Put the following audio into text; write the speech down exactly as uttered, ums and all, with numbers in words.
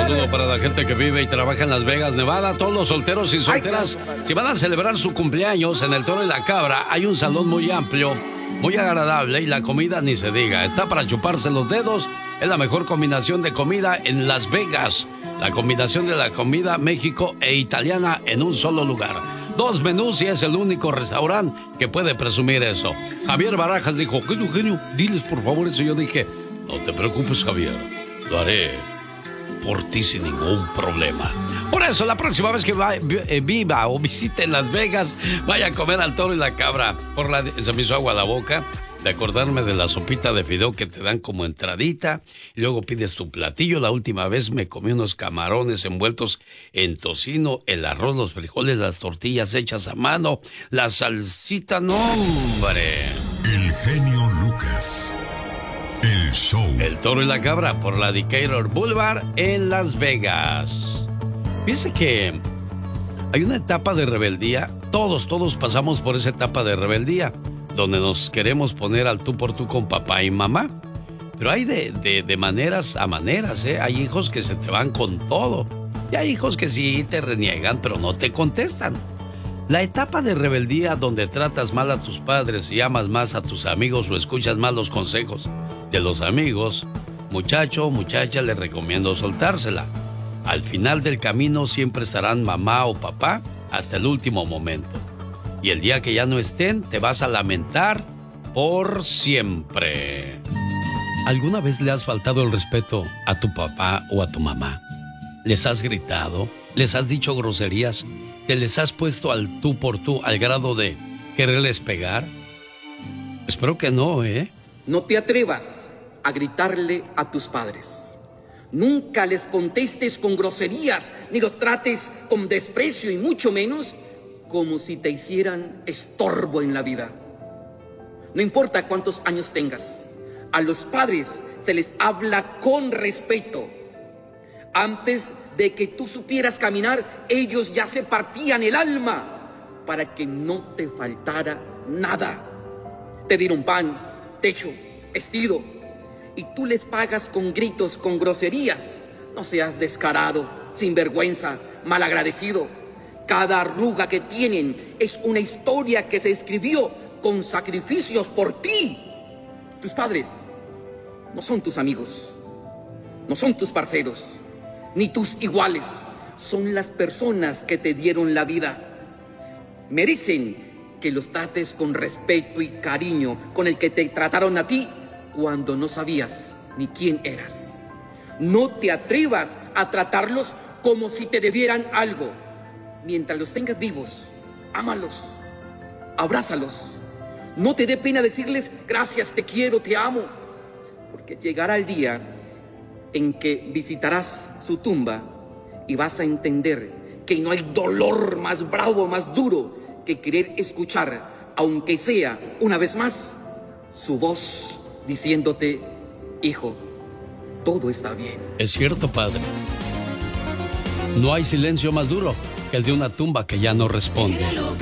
saludo para la gente que vive y trabaja en Las Vegas, Nevada. Todos los solteros y solteras, si van a celebrar su cumpleaños en el Toro y la Cabra, hay un salón muy amplio, muy agradable y la comida ni se diga. Está para chuparse los dedos. Es la mejor combinación de comida en Las Vegas. La combinación de la comida México e italiana en un solo lugar. Dos menús y es el único restaurante que puede presumir eso. Javier Barajas dijo, genio, genio, diles por favor eso. Yo dije, no te preocupes, Javier, lo haré por ti sin ningún problema. Por eso, la próxima vez que va, eh, viva o visite Las Vegas, vaya a comer al Toro y la Cabra. Por la, se me hizo agua a la boca de acordarme de la sopita de fideo que te dan como entradita y luego pides tu platillo. La última vez me comí unos camarones envueltos en tocino, el arroz, los frijoles, las tortillas hechas a mano, la salsita, no, hombre. El genio Lucas. El show. El Toro y la Cabra por la Decatur Boulevard en Las Vegas. Fíjense que hay una etapa de rebeldía. Todos, todos pasamos por esa etapa de rebeldía, donde nos queremos poner al tú por tú con papá y mamá. Pero hay de, de, de maneras a maneras, ¿eh? Hay hijos que se te van con todo. Y hay hijos que sí te reniegan, pero no te contestan. La etapa de rebeldía donde tratas mal a tus padres y amas más a tus amigos o escuchas más los consejos de los amigos, muchacho o muchacha, les recomiendo soltársela. Al final del camino siempre estarán mamá o papá hasta el último momento. Y el día que ya no estén, te vas a lamentar por siempre. ¿Alguna vez le has faltado el respeto a tu papá o a tu mamá? ¿Les has gritado? ¿Les has dicho groserías? ¿Te les has puesto al tú por tú al grado de quererles pegar? Espero que no, ¿eh? No te atrevas a gritarle a tus padres. Nunca les contestes con groserías, ni los trates con desprecio y mucho menos como si te hicieran estorbo en la vida. No importa cuántos años tengas, a los padres se les habla con respeto. Antes de que tú supieras caminar, ellos ya se partían el alma para que no te faltara nada. Te dieron pan, techo, vestido, y tú les pagas con gritos, con groserías. No seas descarado, sinvergüenza, malagradecido. Cada arruga que tienen es una historia que se escribió con sacrificios por ti. Tus padres no son tus amigos, no son tus parceros, ni tus iguales. Son las personas que te dieron la vida. Merecen que los trates con respeto y cariño con el que te trataron a ti cuando no sabías ni quién eras. No te atrevas a tratarlos como si te debieran algo. Mientras los tengas vivos, ámalos, abrázalos. No te dé pena decirles gracias, te quiero, te amo, porque llegará el día en que visitarás su tumba y vas a entender que no hay dolor más bravo, más duro que querer escuchar, aunque sea una vez más, su voz diciéndote: hijo, todo está bien. Es cierto, padre. No hay silencio más duro que el de una tumba que ya no responde.